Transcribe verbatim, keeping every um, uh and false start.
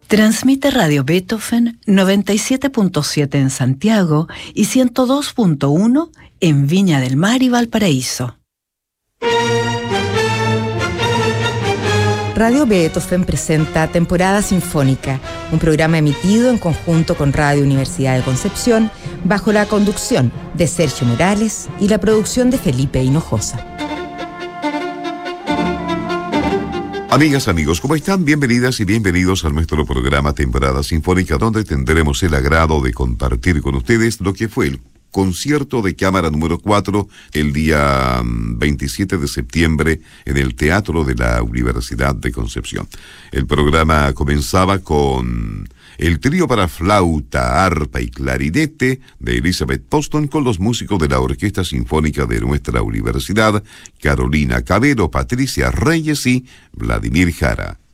Transmite Radio Beethoven noventa y siete punto siete en Santiago y ciento dos punto uno en Viña del Mar y Valparaíso. Radio Beethoven presenta Temporada Sinfónica, un programa emitido en conjunto con Radio Universidad de Concepción, bajo la conducción de Sergio Morales y la producción de Felipe Hinojosa. Amigas, amigos, ¿cómo están? Bienvenidas y bienvenidos a nuestro programa Temporada Sinfónica, donde tendremos el agrado de compartir con ustedes lo que fue el concierto de cámara número cuatro el día veintisiete de septiembre en el Teatro de la Universidad de Concepción. El programa comenzaba con el trío para flauta, arpa y clarinete de Elizabeth Poston con los músicos de la Orquesta Sinfónica de nuestra universidad, Carolina Cabero, Patricia Reyes y Vladimir Jara.